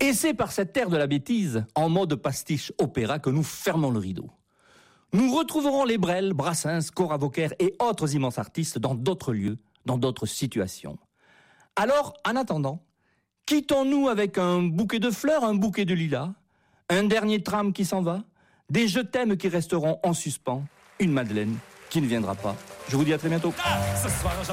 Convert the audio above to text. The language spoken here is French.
Et c'est par cette terre de la bêtise, en mode pastiche opéra, que nous fermons le rideau. Nous retrouverons les Brel, Brassens, Cora Vauquer et autres immenses artistes dans d'autres lieux, dans d'autres situations. Alors, en attendant, quittons-nous avec un bouquet de fleurs, un bouquet de lilas, un dernier tram qui s'en va, des je t'aime qui resteront en suspens, une Madeleine qui ne viendra pas. Je vous dis à très bientôt. Ce soir,